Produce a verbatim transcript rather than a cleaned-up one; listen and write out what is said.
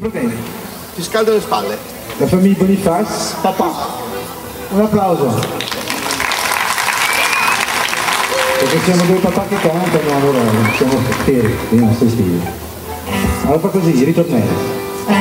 Va bene. Ti scaldo le spalle. La famiglia Boniface. Papà. Un applauso. Perché siamo due papà che cantano, allora siamo fermi, i nostri stili. Allora fa così, ritornello.